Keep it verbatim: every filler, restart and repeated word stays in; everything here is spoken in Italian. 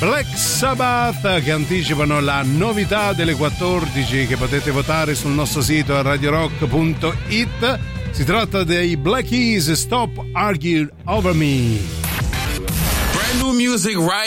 Black Sabbath, che anticipano la novità delle quattordici che potete votare sul nostro sito radio rock punto it. Si tratta dei Black Keys, Stop Arguing Over Me. Brand new music right